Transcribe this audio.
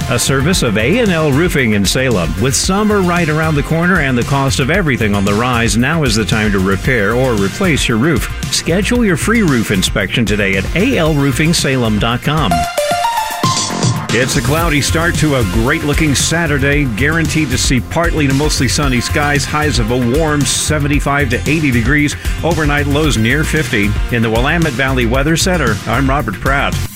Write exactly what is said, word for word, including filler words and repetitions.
a service of A and L Roofing in Salem. With summer right around the corner and the cost of everything on the rise, now is the time to repair or replace your roof. Schedule your free roof inspection today at A L roofing salem dot com. It's a cloudy start to a great-looking Saturday, guaranteed to see partly to mostly sunny skies, highs of a warm seventy-five to eighty degrees, overnight lows near fifty. In the Willamette Valley Weather Center, I'm Robert Pratt.